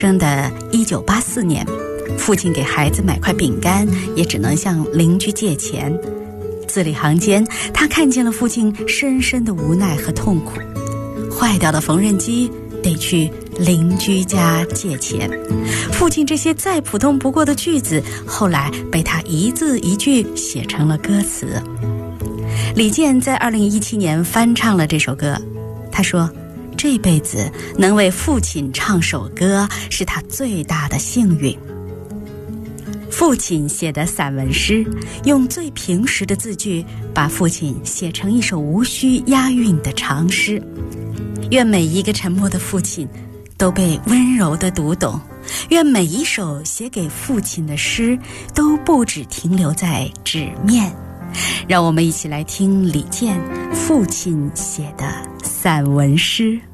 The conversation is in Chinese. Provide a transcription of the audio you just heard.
生的1984年，父亲给孩子买块饼干，也只能向邻居借钱。字里行间，他看见了父亲深深的无奈和痛苦。坏掉的缝纫机得去邻居家借钱。父亲这些再普通不过的句子，后来被他一字一句写成了歌词。李健在2017年翻唱了这首歌，他说，这辈子能为父亲唱首歌是他最大的幸运。父亲写的散文诗，用最平实的字句把父亲写成一首无需押韵的长诗。愿每一个沉默的父亲都被温柔地读懂，愿每一首写给父亲的诗都不只停留在纸面。让我们一起来听李健父亲写的散文诗。